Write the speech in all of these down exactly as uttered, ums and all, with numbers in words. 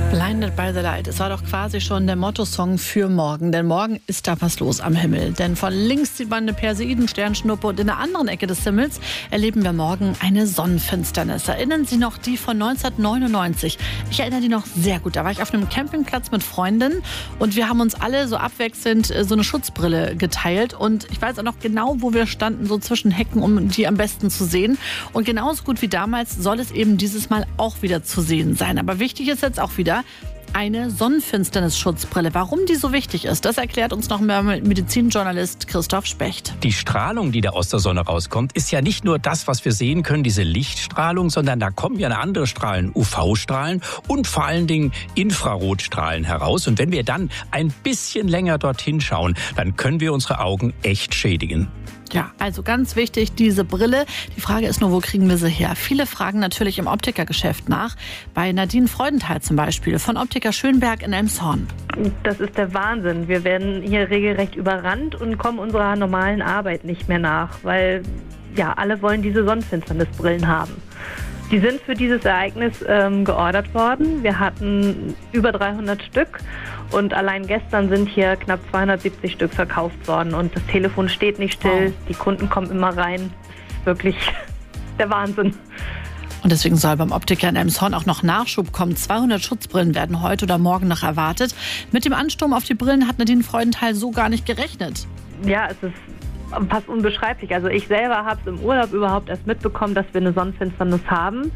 Blinded by the Light. Es war doch quasi schon der Motto-Song für morgen. Denn morgen ist da was los am Himmel. Denn von links sieht man eine Perseiden-Sternschnuppe und in der anderen Ecke des Himmels erleben wir morgen eine Sonnenfinsternis. Erinnern Sie noch die von neunzehnhundertneunundneunzig? Ich erinnere die noch sehr gut. Da war ich auf einem Campingplatz mit Freundinnen und wir haben uns alle so abwechselnd so eine Schutzbrille geteilt. Und ich weiß auch noch genau, wo wir standen, so zwischen Hecken, um die am besten zu sehen. Und genauso gut wie damals soll es eben dieses Mal auch wieder zu sehen sein. Aber wichtig ist jetzt auch wieder eine Sonnenfinsternis-Schutzbrille. Warum die so wichtig ist, das erklärt uns noch mehr Medizinjournalist Christoph Specht. Die Strahlung, die da aus der Sonne rauskommt, ist ja nicht nur das, was wir sehen können, diese Lichtstrahlung, sondern da kommen ja andere Strahlen, U V-Strahlen und vor allen Dingen Infrarotstrahlen heraus. Und wenn wir dann ein bisschen länger dorthin schauen, dann können wir unsere Augen echt schädigen. Ja, also ganz wichtig, diese Brille. Die Frage ist nur, wo kriegen wir sie her? Viele fragen natürlich im Optikergeschäft nach. Bei Nadine Freudenthal zum Beispiel von Optiker Schönberg in Elmshorn. Das ist der Wahnsinn. Wir werden hier regelrecht überrannt und kommen unserer normalen Arbeit nicht mehr nach, weil ja alle wollen diese Sonnenfinsternisbrillen haben. Die sind für dieses Ereignis ähm, geordert worden. Wir hatten über dreihundert Stück und allein gestern sind hier knapp zweihundertsiebzig Stück verkauft worden. Und das Telefon steht nicht still, oh. Die Kunden kommen immer rein. Das ist wirklich der Wahnsinn. Und deswegen soll beim Optiker in Elmshorn auch noch Nachschub kommen. zweihundert Schutzbrillen werden heute oder morgen noch erwartet. Mit dem Ansturm auf die Brillen hat Nadine Freudenthal so gar nicht gerechnet. Ja, es ist fast unbeschreiblich. Also ich selber habe es im Urlaub überhaupt erst mitbekommen, dass wir eine Sonnenfinsternis haben.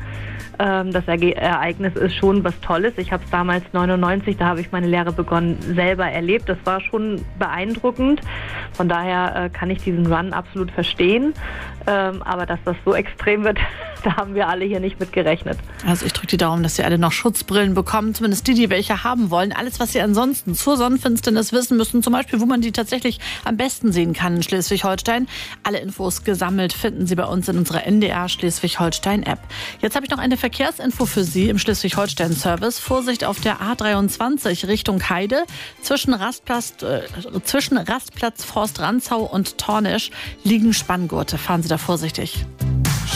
Das Ereignis ist schon was Tolles. Ich habe es damals neunundneunzig, da habe ich meine Lehre begonnen, selber erlebt. Das war schon beeindruckend. Von daher kann ich diesen Run absolut verstehen. Aber dass das so extrem wird, da haben wir alle hier nicht mit gerechnet. Also ich drücke die Daumen, dass Sie alle noch Schutzbrillen bekommen, zumindest die, die welche haben wollen. Alles, was Sie ansonsten zur Sonnenfinsternis wissen müssen, zum Beispiel, wo man die tatsächlich am besten sehen kann in Schleswig-Holstein. Alle Infos gesammelt finden Sie bei uns in unserer N D R Schleswig-Holstein-App. Jetzt habe ich noch eine Verkehrsinfo für Sie im Schleswig-Holstein-Service. Vorsicht auf der A dreiundzwanzig Richtung Heide. Zwischen Rastplatz, äh, zwischen Rastplatz Forst Rantzau und Tornisch liegen Spanngurte. Fahren Sie da vorsichtig.